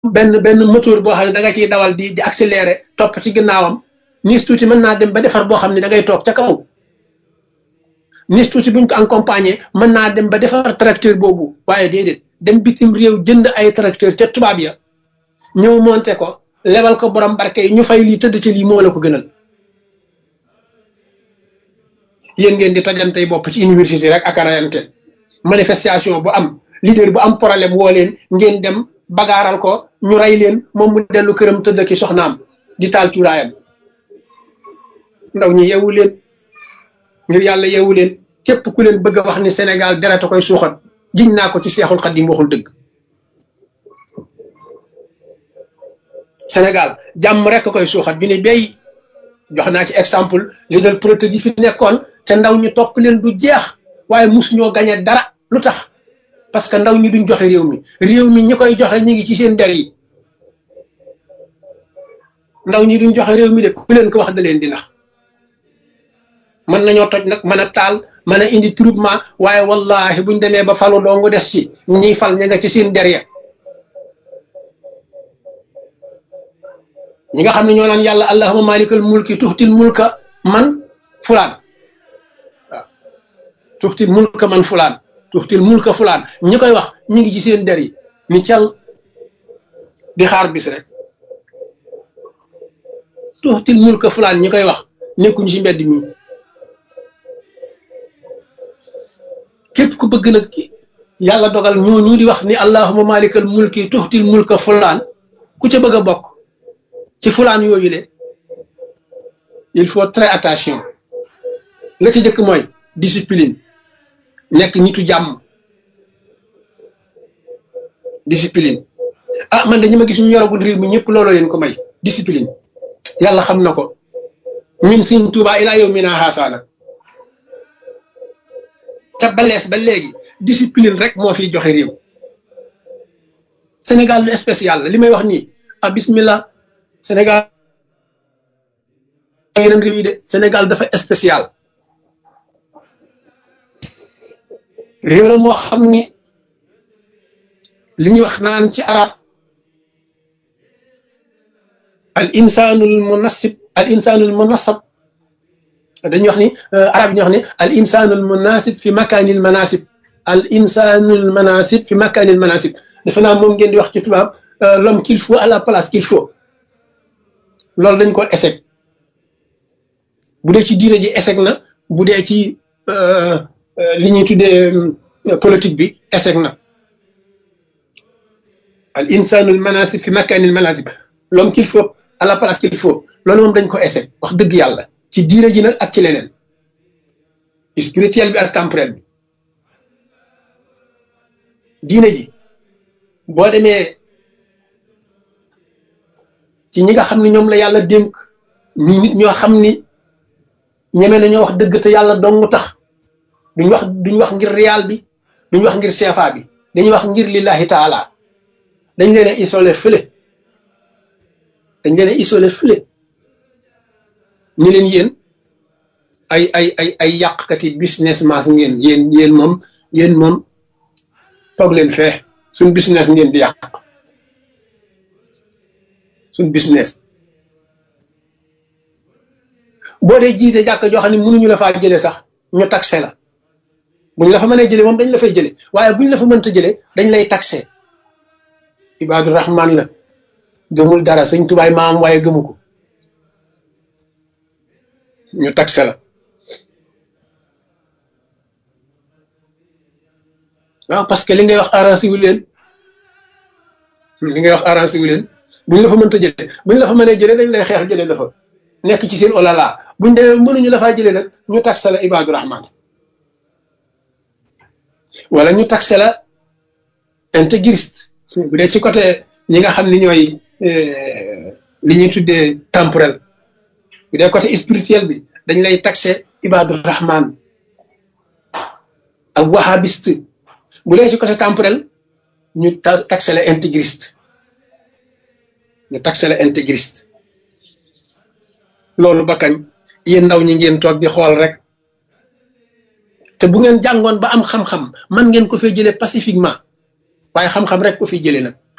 benn moteur boo xam ne da nga ciy dawal di accélérer topp ci ginnaawam niis tuuti mën naa dem ba defar boo xam ne da ngay toog ca kaw niis tuuti buñ ko accompagner mën naa dem ba defar tracteur boobu waaye déedéet dem bitim réew jënd ay tracteur ca tubaab ya ñëw monté ko lebal ko borom barke yi ñu fay lii tëdd ci lii moo la ko gënal yéen ngeen di tojantey bopp ci université rek ak arayante manifestation bu am leader bu am problème woo leen ngeen dem bagaaral ko ñu rey leen moom mu dellu këram tëdd ki soxnaam di taal cuuraayam ndaw ñi yeewu leen ngir yàlla yeewu leen képp ku leen bëgg a wax ni Sénégal dereta koy suuxat giñ naa ko ci Seexul Xadiim waxul dëgg Sénégal jàmm rek koy suuxat bi ne béy jox naa ci exemple leader politique yi fi nekkoon te ndaw ñi topp leen du jeex waaye mus ñoo gañe dara lu tax parce que ndaw ñi duñ joxe réew mi ñi koy joxe ñi ngi ci seen der yi ndaw ñi duñ joxe réew mi de ku leen ko wax da leen di nax mën nañoo toj nag mën a taal mën a indi troupement waaye wallahi buñ demee ba falu dong des ci ñiy fal ña nga ci seen der ya ñi nga xam ne ñoo naan yàlla allahumma malikal mulki tuxtil mulka man fulaan waaw tuxtil mulka man fulaan tuxtil mulka fulaan ñi koy wax ñi ngi ci seen der yi ni cal di xaar bis rek tuxtil mulka fulaan ñi koy wax nekkuñu ci mbedd mi képp ku bëgg nag yàlla dogal ñooñu di wax ni allahumma malikal mulki tuxtil mulka fulaan ku ca bëgg a bokk ci fulaan yooyu le il faut très attention la ci jëkk mooy discipline nekk nitu jàmm discipline ah man de ñi ma gis ñu yoragul réew mi ñëpp looloo leen ko may discipline yàlla xam na ko min Sëñ Tuubaa ilaa yow mi naa xaasaa nag te balees ba léegi discipline rek moo fiy joxe réew Sénégal lu spécial la li may wax nii ah bismillah Sénégal yeneen réew yi de Sénégal dafa spécial réew la moo xam ni li ñuy wax naan ci arab al insanul munasab dañuy wax ni arab yi ñuy wax ni al insanul munasib fi makanil manasib al insanul manasib fi makanil manasib defe naa moom ngeen di wax ci tubaab l'homme qu'il faut à la place qu'il faut loolu dañ ko échec bu dee ci diine ji échec na bu dee ci li ñuy tuddee politique bi échec na al insanul manasib fi makanil manasib l'homme qu'il faut à la place qu'il faut loolu moom dañ ko échec wax dëgg yàlla ci diine ji nag ak ci leneen spirituel bi ak temporel bi diine ji boo demee ci ñi nga xam ne ñoom la yàlla dénk ñu nit ñoo xam ni ñeme nañoo wax dëgg te yàlla dong tax duñ wax ngir riyaal bi duñ wax ngir CFA bi dañuy wax ngir lillahi taala dañ leen a isolé fële ni leen yéen ay yàqkati business mas ngeen yéen moom foog leen fee suñ business ngeen di yàq suñ business boo dee jiite jàkk joo xam ne mënuñu la faa jële sax ñu taxé la buñ la fa mënee jële moom dañ la fay jële waaye buñ la fa mënta jële dañ lay taxé Ibaadu Rahman la gëmul dara Sëñ Tubaay maam waaye gëmu ko ñu taxé la waaw parce que li ngay wax arrangé wu leen buñ la fa mënta jële buñ la fa mënee jële dañ lay xeex jële la fa nekk ci seen olala buñ demee mënuñu la faa jële nag ñu taxé la Ibaadu Rahman wala ñu taxé la intégriste bu dee ci côté ñi nga xam ni ñooy li ñuy tuddee temporel bu dee côté spirituel bi dañ lay taxé Ibaadu Rahman ak wahhabiste bu dee ci côté temporel ñu taxé la intégriste loolu ba kañ yéen ndaw ñi ngeen toog di xool rek te bu ngeen jàngoon ba am xam-xam man ngeen ko fee jëlee pacifiquement waaye xam-xam rek ko fi jëlee nag